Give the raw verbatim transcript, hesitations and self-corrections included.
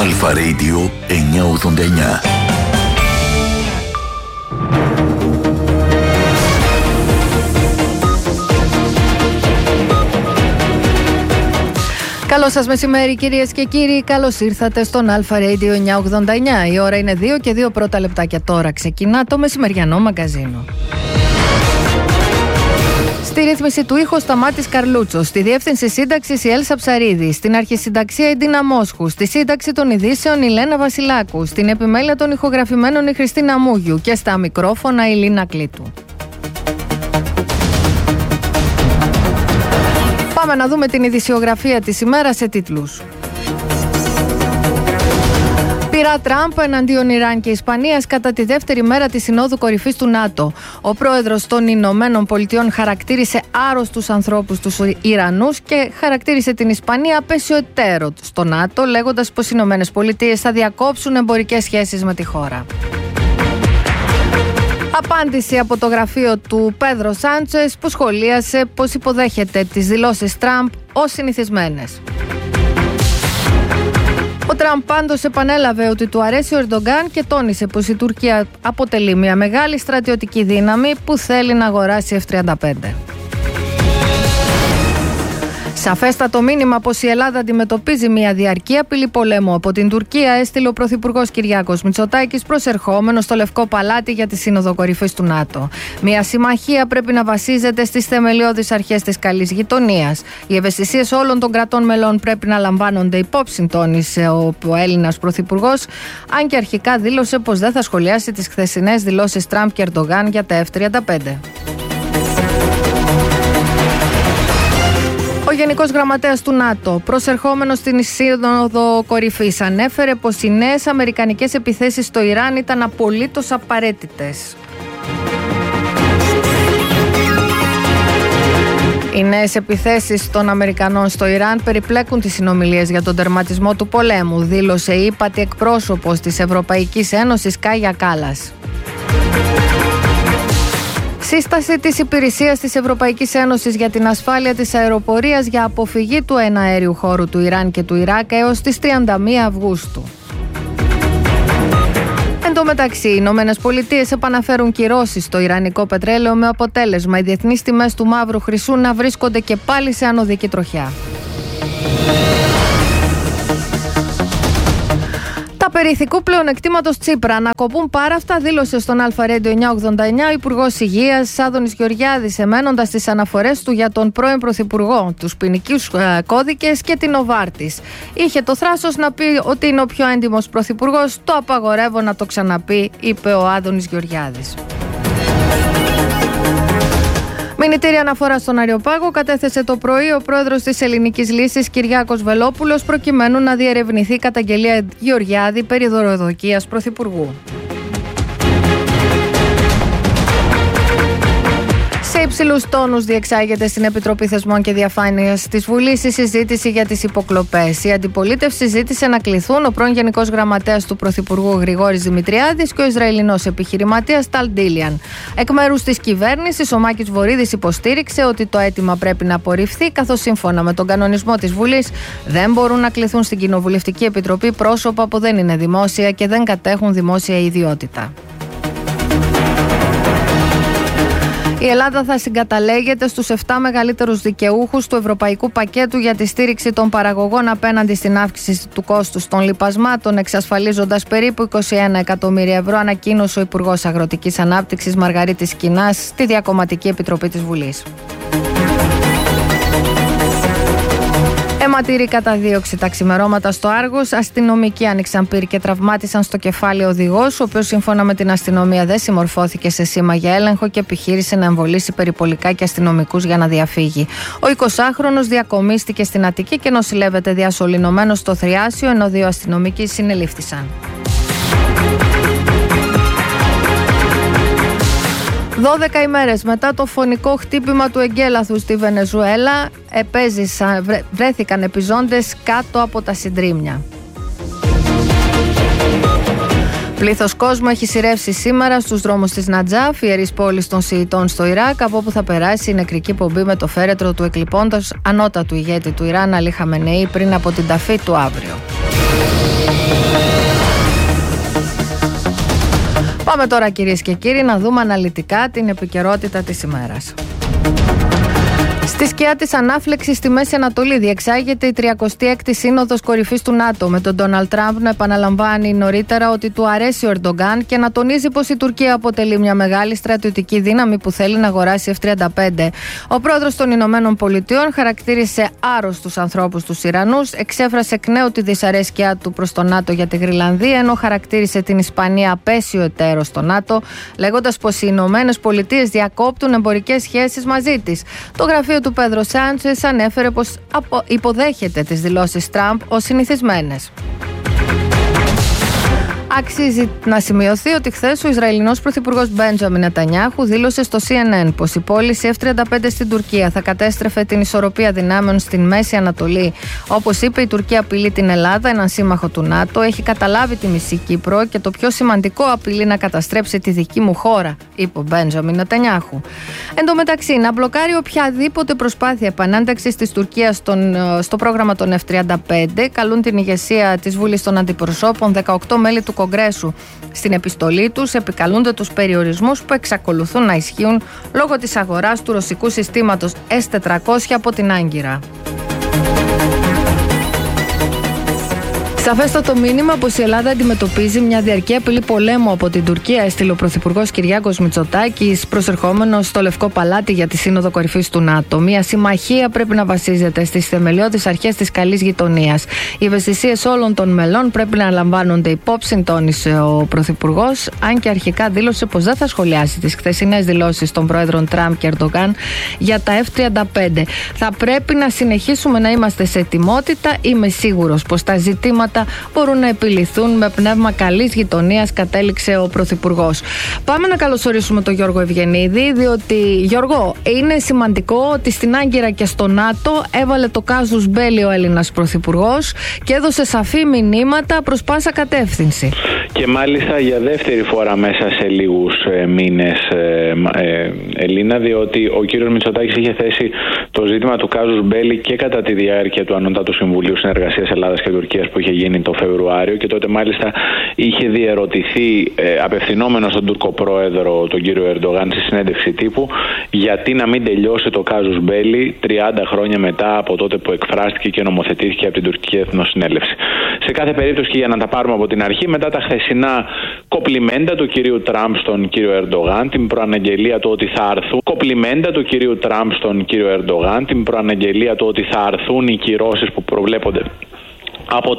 Αλφα Radio εννιακόσια ογδόντα εννιά. Καλό σας μεσημέρι κυρίες και κύριοι, καλώς ήρθατε στον Αλφα Radio εννιακόσια ογδόντα εννιά. Η ώρα είναι δύο και δύο πρώτα λεπτάκια τώρα. Ξεκινά το μεσημεριανό μαγκαζίνο. Στη ρύθμιση του ήχου Σταμάτης Καρλούτσος, στη διεύθυνση σύνταξης η Έλσα Ψαρίδη, στην αρχισυνταξία η Ντίνα Μόσχου, στη σύνταξη των ειδήσεων η Λένα Βασιλάκου, στην επιμέλεια των ηχογραφημένων η Χριστίνα Μούγιου και στα μικρόφωνα η Λίνα Κλήτου. Πάμε να δούμε την ειδησιογραφία της ημέρας σε τίτλους. Πειρά Τραμπ εναντίον Ιράν και Ισπανίας κατά τη δεύτερη μέρα της Συνόδου Κορυφής του ΝΑΤΟ. Ο πρόεδρος των Ηνωμένων Πολιτειών χαρακτήρισε άρρωστους ανθρώπους τους Ιρανούς και χαρακτήρισε την Ισπανία απέσιο εταίρο στο ΝΑΤΟ, λέγοντας πως οι Ηνωμένες Πολιτείες θα διακόψουν εμπορικές σχέσεις με τη χώρα. Απάντηση από το γραφείο του Πέδρο Σάντσες, που σχολίασε πως υποδέχεται τις δηλώσεις Τραμπ ως συνηθισμένες. Ο Τραμπ πάντως επανέλαβε ότι του αρέσει ο Ερντογκάν και τόνισε πως η Τουρκία αποτελεί μια μεγάλη στρατιωτική δύναμη που θέλει να αγοράσει εφ τριάντα πέντε. Σαφέστατο μήνυμα πως η Ελλάδα αντιμετωπίζει μια διαρκή απειλή πολέμου από την Τουρκία έστειλε ο Πρωθυπουργός Κυριάκος Μητσοτάκης προσερχόμενος στο Λευκό Παλάτι για τη Σύνοδο Κορυφής του ΝΑΤΟ. Μια συμμαχία πρέπει να βασίζεται στις θεμελιώδεις αρχές της καλής γειτονίας. Οι ευαισθησίες όλων των κρατών μελών πρέπει να λαμβάνονται υπόψη, τόνισε ο Έλληνας Πρωθυπουργός, αν και αρχικά δήλωσε πως δεν θα σχολιάσει τις χθεσινές δηλώσεις Τραμπ και Ερντογκάν για τα εφ τριάντα πέντε. Ο Γενικός Γραμματέας του ΝΑΤΟ, προσερχόμενος στην Σύνοδο Κορυφής, ανέφερε πως οι νέες αμερικανικές επιθέσεις στο Ιράν ήταν απολύτως απαραίτητες. Οι νέες επιθέσεις των Αμερικανών στο Ιράν περιπλέκουν τις συνομιλίες για τον τερματισμό του πολέμου, δήλωσε η ύπατη εκπρόσωπος της Ευρωπαϊκής Ένωσης Κάγια Κάλλας. Σύσταση της Υπηρεσίας της Ευρωπαϊκής Ένωσης για την ασφάλεια της αεροπορίας για αποφυγή του εναέριου χώρου του Ιράν και του Ιράκ έως τις τριάντα μία Αυγούστου. Εν τω μεταξύ, οι Ηνωμένες Πολιτείες επαναφέρουν κυρώσεις στο ιρανικό πετρέλαιο με αποτέλεσμα οι διεθνείς τιμές του μαύρου χρυσού να βρίσκονται και πάλι σε ανωδική τροχιά. Τα περί ηθικού πλεονεκτήματος Τσίπρα να κοπούν πάρα αυτά, δήλωσε στον Αλφα Radio εννιακόσια ογδόντα εννιά ο Υπουργός Υγείας Άδωνης Γεωργιάδης, εμένοντας τις αναφορές του για τον πρώην Πρωθυπουργό, τους ποινικούς ε, κώδικες και την Οβάρτης. Είχε το θράσος να πει ότι είναι ο πιο έντιμος πρωθυπουργός. Το απαγορεύω να το ξαναπεί, είπε ο Άδωνης Γεωργιάδης. Μηνυτήρια αναφορά στον Αριοπάγο κατέθεσε το πρωί ο πρόεδρος της Ελληνικής Λύσης Κυριάκος Βελόπουλος, προκειμένου να διερευνηθεί καταγγελία Γεωργιάδη περί δωροδοκίας πρωθυπουργού. Σε υψηλούς τόνους διεξάγεται στην Επιτροπή Θεσμών και Διαφάνειας της Βουλής η συζήτηση για τις υποκλοπές. Η αντιπολίτευση ζήτησε να κληθούν ο πρώην Γενικός Γραμματέας του Πρωθυπουργού Γρηγόρης Δημητριάδης και ο Ισραηλινός επιχειρηματίας Ταλ Ντίλιαν. Εκ μέρους της κυβέρνησης, ο Μάκης Βορίδης υποστήριξε ότι το αίτημα πρέπει να απορριφθεί, καθώς σύμφωνα με τον κανονισμό της Βουλής δεν μπορούν να κληθούν στην Κοινοβουλευτική Επιτροπή πρόσωπα που δεν είναι δημόσια και δεν κατέχουν δημόσια ιδιότητα. Η Ελλάδα θα συγκαταλέγεται στους επτά μεγαλύτερους δικαιούχους του Ευρωπαϊκού Πακέτου για τη στήριξη των παραγωγών απέναντι στην αύξηση του κόστους των λιπασμάτων, εξασφαλίζοντας περίπου είκοσι ένα εκατομμύρια ευρώ, ανακοίνωσε ο Υπουργός Αγροτικής Ανάπτυξης Μαργαρίτης Κινάς στη Διακομματική Επιτροπή της Βουλής. Αιματηρή καταδίωξη τα ξημερώματα στο Άργος. Αστυνομικοί άνοιξαν πύρ και τραυμάτισαν στο κεφάλι ο οδηγός, ο οποίος σύμφωνα με την αστυνομία δεν συμμορφώθηκε σε σήμα για έλεγχο και επιχείρησε να εμβολήσει περιπολικά και αστυνομικούς για να διαφύγει. Ο εικοσάχρονος διακομίστηκε στην Αττική και νοσηλεύεται διασωληνωμένος στο Θριάσιο, ενώ δύο αστυνομικοί συνελήφθησαν. δώδεκα ημέρες μετά το φωνικό χτύπημα του εγκέλαθου στη Βενεζουέλα, επέζησαν, βρέθηκαν επιζώντες κάτω από τα συντρίμμια. Πλήθος κόσμου έχει σειρεύσει σήμερα στους δρόμους της Νατζάφ, ιερής πόλης των Σιητών στο Ιράκ, από όπου θα περάσει η νεκρική πομπή με το φέρετρο του εκλειπώντος ανώτατου ηγέτη του Ιράν, Αλή Χαμενεή, πριν από την ταφή του αύριο. Πάμε τώρα, κυρίες και κύριοι, να δούμε αναλυτικά την επικαιρότητα της ημέρας. Στη σκιά της ανάφλεξης στη Μέση Ανατολή διεξάγεται η τριακοστή έκτη Σύνοδος Κορυφής του ΝΑΤΟ, με τον Ντόναλντ Τραμπ να επαναλαμβάνει νωρίτερα ότι του αρέσει ο Ερντογκάν και να τονίζει πως η Τουρκία αποτελεί μια μεγάλη στρατιωτική δύναμη που θέλει να αγοράσει εφ τριάντα πέντε. Ο πρόεδρος των Ηνωμένων Πολιτειών χαρακτήρισε άρρωστους ανθρώπους τους Ιρανούς, εξέφρασε εκ νέου τη δυσαρέσκειά του προς το ΝΑΤΟ για τη Γροιλανδία, ενώ χαρακτήρισε την Ισπανία απέσιο εταίρο στο ΝΑΤΟ, λέγοντας πως οι Ηνωμένες Πολιτείες διακόπτουν εμπορικές σχέσεις μαζί της. Το γραφείο του Πέδρο Σάντσες ανέφερε πως υποδέχεται τις δηλώσεις Τραμπ ως συνηθισμένες. Αξίζει να σημειωθεί ότι χθες ο Ισραηλινός πρωθυπουργός Μπέντζαμιν Νετανιάχου δήλωσε στο σι εν εν πως η πώληση εφ τριάντα πέντε στην Τουρκία θα κατέστρεφε την ισορροπία δυνάμεων στην Μέση Ανατολή. Όπως είπε, η Τουρκία απειλεί την Ελλάδα, έναν σύμμαχο του ΝΑΤΟ, έχει καταλάβει τη μισή Κύπρο και το πιο σημαντικό, απειλεί να καταστρέψει τη δική μου χώρα, είπε ο Μπέντζαμιν Νετανιάχου. Εν τω μεταξύ, να μπλοκάρει οποιαδήποτε προσπάθεια επανένταξης της Τουρκίας στο πρόγραμμα των εφ τριάντα πέντε καλούν την ηγεσία της Βουλής των Αντιπροσώπων, δεκαοκτώ μέλη του Κογκρέσου. Στην επιστολή τους επικαλούνται τους περιορισμούς που εξακολουθούν να ισχύουν λόγω της αγοράς του ρωσικού συστήματος ες τετρακόσια από την Άγκυρα. Σαφέστατο μήνυμα πως η Ελλάδα αντιμετωπίζει μια διαρκή απειλή πολέμου από την Τουρκία, έστειλε ο Πρωθυπουργός Κυριάκος Μητσοτάκης, προσερχόμενος στο Λευκό Παλάτι για τη Σύνοδο Κορυφής του ΝΑΤΟ. Μια συμμαχία πρέπει να βασίζεται στις θεμελιώδεις αρχές της καλής γειτονίας. Οι ευαισθησίες όλων των μελών πρέπει να λαμβάνονται υπόψη, τόνισε ο Πρωθυπουργός, αν και αρχικά δήλωσε πως δεν θα σχολιάσει τις χθεσινές δηλώσεις των πρόεδρων Τραμπ και Ερντογκάν για τα εφ τριάντα πέντε. Θα πρέπει να συνεχίσουμε να είμαστε σε ετοιμότητα. Είμαι σίγουρος πως τα ζητήματα μπορούν να επιληθούν με πνεύμα καλής γειτονίας, κατέληξε ο Πρωθυπουργός. Πάμε να καλωσορίσουμε τον Γιώργο Ευγενίδη, διότι, Γιώργο, είναι σημαντικό ότι στην Άγκυρα και στο ΝΑΤΟ έβαλε το κάζους μπέλι ο Έλληνας Πρωθυπουργός και έδωσε σαφή μηνύματα προς πάσα κατεύθυνση. Και μάλιστα για δεύτερη φορά μέσα σε λίγους ε, μήνες, ε, ε, Ελίνα, διότι ο κύριος Μητσοτάκης είχε θέσει το ζήτημα του κάζους μπέλι και κατά τη διάρκεια του Ανώτατου Συμβουλίου Συνεργασίας Ελλάδας και Τουρκίας που είχε γίνει το Φεβρουάριο, και τότε μάλιστα είχε διερωτηθεί ε, απευθυνόμενο στον Τούρκο πρόεδρο, τον κύριο Ερντογάν, στη συνέντευξη τύπου, γιατί να μην τελειώσει το κάζους μπέλι τριάντα χρόνια μετά από τότε που εκφράστηκε και νομοθετήθηκε από την Τουρκική Εθνοσυνέλευση. Σε κάθε περίπτωση, και για να τα πάρουμε από την αρχή, μετά τα χθεσινά κοπλιμέντα του κυρίου Τραμπ στον κύριο Ερντογάν, την προαναγγελία του ότι θα αρθούν κοπλιμέντα του κυρίου Τραμπ στον κύριο Ερντογάν, την προαναγγελία του ότι θα αρθούν οι κυρώσεις που προβλέπονται από